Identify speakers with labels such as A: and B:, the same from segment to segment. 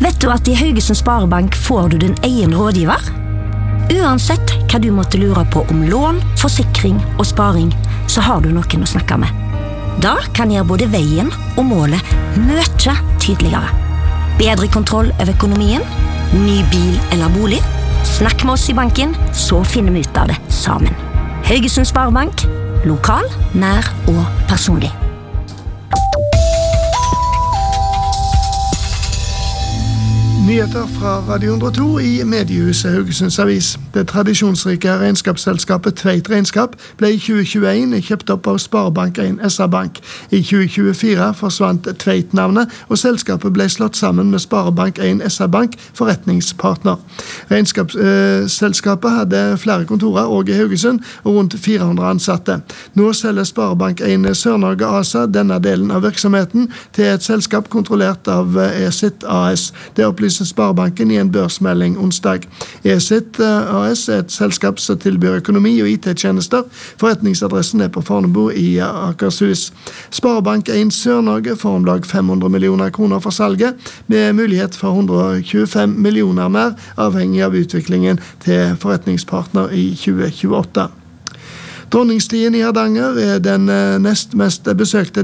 A: Vet du at i Haugesund Sparebank får du din egen rådgiver? Uansett hva du måtte lure på om lån, forsikring og sparing, så har du noen å snakke med. Da kan gjøre både veien og målet mye tydeligere. Bedre kontroll over økonomien, ny bil eller bolig. Snakk med oss i banken, så finner vi ut av det sammen. Haugesund Sparebank, lokal, nær og personlig.
B: Nyheter fra Radio 102 i mediehuset Haugesunds Avis. Det tradisjonsrike regnskapsselskapet Tveit Regnskap ble i 2021 kjøpt opp av Sparebank 1 SA-bank. I 2024 forsvant Tveit-navnet, og selskapet ble slått sammen med Sparebank 1 SA-bank forretningspartner. Regnskapsselskapet hadde flere kontorer også i Haugesund og rundt 400 ansatte. Nå selger Sparebank 1 Sør-Norge ASA denne delen av virksomheten til et selskap kontrollert av ESIT AS. Det opplyser Sparebanken i en børsmelding onsdag. ESIT AS er et selskap som tilbyr økonomi og IT-tjenester. Forretningsadressen er på Fornebu i Akershus. Sparebank 1 Sør-Norge får om lag 500 millioner kroner for salget, med mulighet for 125 millioner mer, avhengig av utviklingen til forretningspartner i 2028. Dronningstien i Hardanger er den nest mest besøkte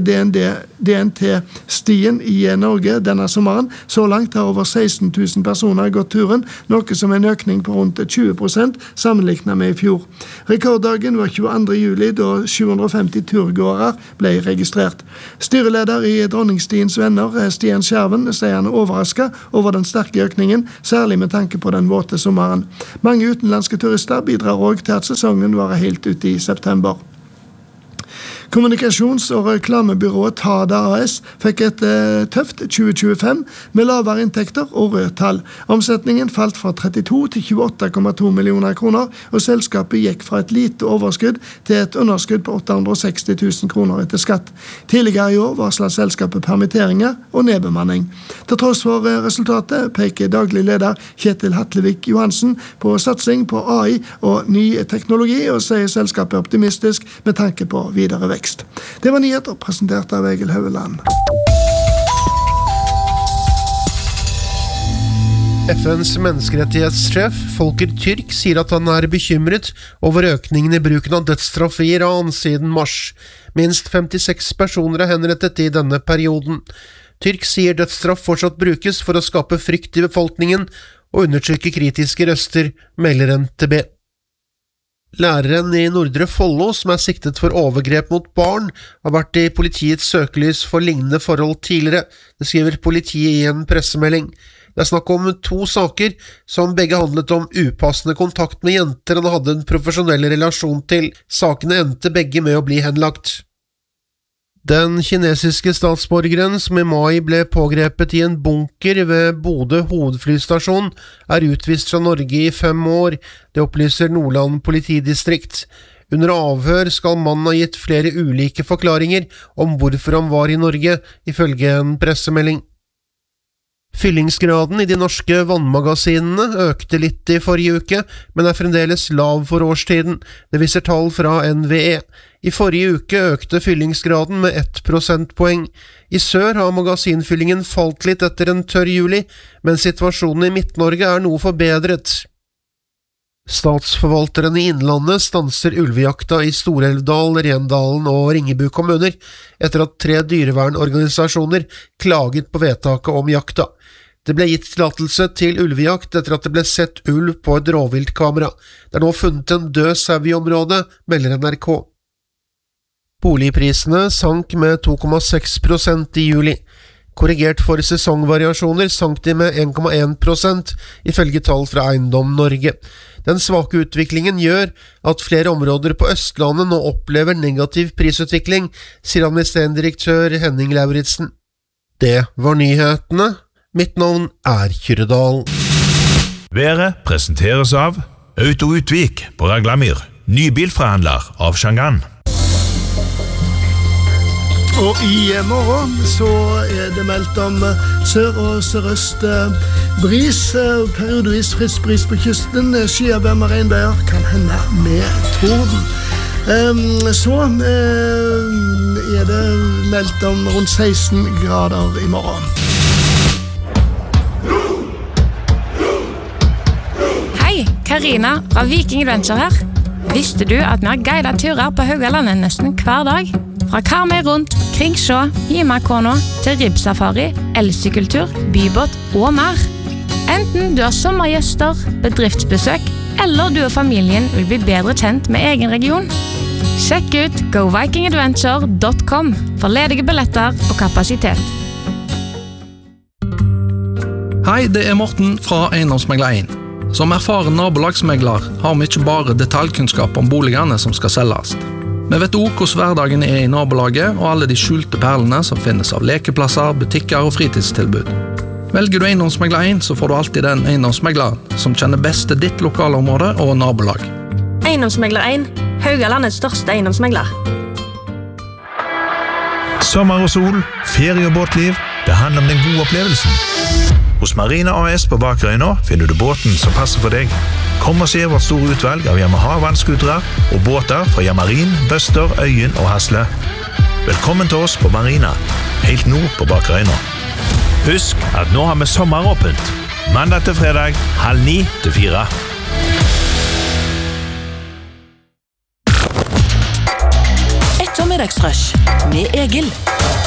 B: DNT-stien i Norge denne sommeren. Så langt har over 16 000 personer gått turen, noe som er en økning på rundt 20% sammenlignet med i fjor. Rekorddagen var 22. juli, da 750 turgåere ble registrert. Styreleder i Dronningstiens venner, Stian Skjerven, sier han er overrasket over den sterke økningen, særlig med tanke på den våte sommeren. Mange utenlandske turister bidrar også til at sesongen varer helt ut i september. Kommunikasjons- og reklamebyrået Tada AS fikk et tøft 2025 med lavere inntekter og rødtall. Omsetningen falt fra 32 til 28,2 millioner kroner, og selskapet gikk fra et lite overskudd til et underskudd på 860 000 kroner etter skatt. Tidligere i år varslet selskapet permitteringer og nedbemanning. Til tross for resultatet peker daglig leder Kjetil Hatlevik Johansen på satsing på AI og ny teknologi, og sier selskapet er optimistisk med tanke på videre vekst. Det var nyheter presentert av Egil Høveland.
C: FNs menneskerettighetssjef Volker Türk sier at han er bekymret over økningen i bruken av dødsstraff i Iran siden mars. Minst 56 personer er henrettet i denne perioden. Türk sier dødsstraff fortsatt brukes for å skape frykt i befolkningen og undertrykke kritiske røster, melder NTB. Læreren i Nordre Follo, som er siktet for overgrep mot barn, har vært i politiets søkelys for lignende forhold tidligere, det skriver politiet i en pressemelding. Det er snakk om 2 saker som begge handlet om upassende kontakt med jenter han hadde en profesjonell relasjon til. Sakene endte begge med å bli henlagt. Den kinesiske statsborgeren som i mai ble pågrepet i en bunker ved Bodø hovedflystasjon er utvist fra Norge i 5 år, det opplyser Nordland politidistrikt. Under avhør skal mannen ha gitt flere ulike forklaringer om hvorfor han var i Norge, ifølge en pressemelding. Fyllingsgraden i de norske vannmagasinene økte litt i forrige uke, men er fremdeles lav for årstiden. Det viser tall fra NVE. I forrige uke økte fyllingsgraden med 1 prosentpoeng. I sør har magasinfyllingen falt litt etter en tørr juli, men situasjonen i Midt-Norge er noe forbedret. Statsforvalteren i Innlandet stanser ulvejakta i Storelvdal, Rendalen og Ringebu kommuner etter at 3 dyrevernorganisasjoner klaget på vedtaket om jakta. Det ble gitt tillatelse til ulvejakt etter at det ble sett ulv på et rovviltkamera. Det er nå funnet en død sau i området, melder NRK. Boligprisene sank med 2,6% i juli. Korrigert for sesongvariasjoner sank de med 1,1%, ifølge tall fra Eiendom Norge. Den svake utviklingen gjør at flere områder på Østlandet nå opplever negativ prisutvikling, sier administrerende direktør Henning Lauritsen. Det var nyhetene. Mitt navn er Kyrredal.
D: Været presenteres av Auto Utvik på Raglamyr, nybilforhandler av Shangan.
B: Og i morgen så er det meldt om sør- og sørøst bris, periodevis frisk bris på kysten, skyavær med regnbyger, kan hende med torden. Så er det meldt om rundt 16 grader i morgen.
E: Marina fra Viking Adventure her. Visste du at vi har guidet turer på Haugalandet nesten hver dag? Fra Karmøy rundt, Kringsjå, Himakona til ribbsafari, elsykkeltur, bybåt og mer. Enten du har sommergjester, bedriftsbesøk, eller du og familien vil bli bedre kjent med egen region. Sjekk ut govikingadventure.com for ledige billetter og kapasitet.
F: Hei, det Morten fra Eiendomsmegler 1. Som erfaren nabolagsmegler har vi ikke bare detaljkunnskap om boligene som skal selges. Vi vet også hvordan hverdagen I nabolaget og alle de skjulte perlene som finnes av lekeplasser, butikker og fritidstilbud. Velger du Eiendomsmegler 1, så får du alltid den eiendomsmegleren som kjenner best til ditt lokalområde og nabolag.
G: Eiendomsmegler 1, Haugalandets største eiendomsmegler.
D: Sommer og sol, ferie og båtliv, det handler om den gode opplevelsen. Hos Marina AS på Bakrøyna finner du båten som passer for deg. Kom og se vårt store utvalg av Yamaha vannskutere og båter fra Yamarin, Bøster, Øyen og Hasle. Velkommen til oss på Marina, helt nord på Bakrøyna. Husk at nå har vi sommeråpent. Mandag til fredag, 8:30 til 4.
H: Ettermiddagsrush med Egil.